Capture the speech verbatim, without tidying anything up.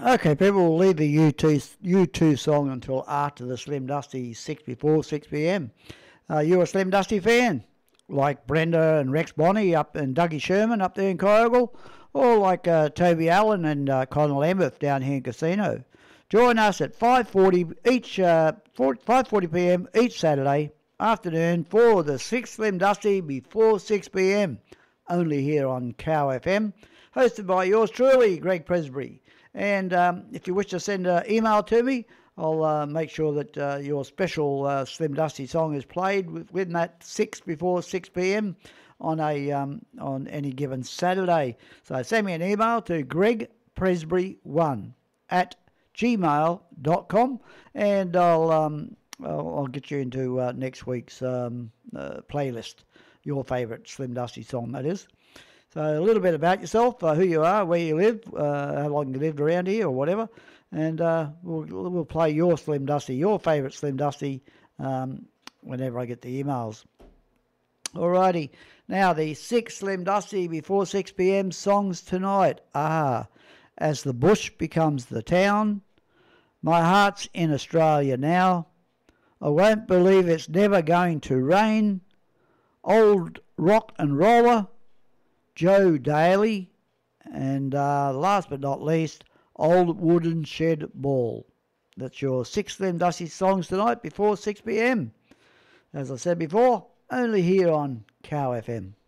Okay, people, will leave the U two, U two song until after the Slim Dusty six before six p m. Uh, you're a Slim Dusty fan, like Brenda and Rex Bonney up and Dougie Sherman up there in Kyogle, or like uh, Toby Allen and uh, Conor Lambeth down here in Casino. Join us at five forty each uh, five forty p m each Saturday afternoon for the sixth Slim Dusty before six p m. Only here on Cow F M, hosted by yours truly, Greg Presbury. And um, if you wish to send an email to me, I'll uh, make sure that uh, your special uh, Slim Dusty song is played with, within that six before six p m on a um, on any given Saturday. So send me an email to greg presbury one at gmail dot com, and I'll um, I'll, I'll get you into uh, next week's um, uh, playlist. Your favourite Slim Dusty song, that is. So a little bit about yourself, uh, who you are, where you live, uh, how long you lived around here or whatever, and uh, we'll, we'll play your Slim Dusty, your favourite Slim Dusty, um, whenever I get the emails. Alrighty, now the six Slim Dusty before six p m songs tonight are As the Bush Becomes the Town, My Heart's in Australia Now, I Won't Believe It's Never Going to Rain, Old Rock and Roller, Joe Daly, and uh, last but not least, Old Wooden Shed Ball. That's your six Slim Dusty songs tonight before six p m. As I said before, only here on Cow F M.